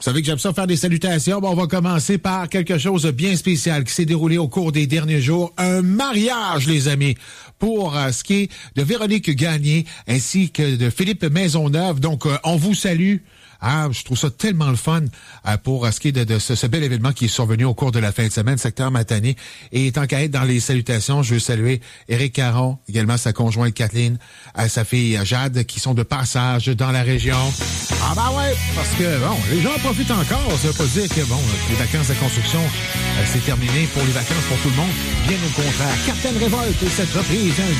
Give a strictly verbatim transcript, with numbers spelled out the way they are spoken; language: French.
savez que j'aime ça faire des salutations. Bon, on va commencer par quelque chose de bien spécial qui s'est déroulé au cours des derniers jours. Un mariage, les amis, pour euh, ce qui est de Véronique Gagné ainsi que de Philippe Maisonneuve. Donc, euh, on vous salue. Ah, je trouve ça tellement le fun euh, pour euh, ce qui est de, de ce, ce bel événement qui est survenu au cours de la fin de semaine, secteur Matane. Et tant qu'à être dans les salutations, je veux saluer Éric Caron, également sa conjointe Kathleen, euh, sa fille Jade, qui sont de passage dans la région. Ah ben ouais, parce que, bon, les gens en profitent encore. Ça veut pas dire que, bon, les vacances de construction, euh, c'est terminé pour les vacances pour tout le monde. Bien au contraire. Captain Révolte, cette reprise, hein,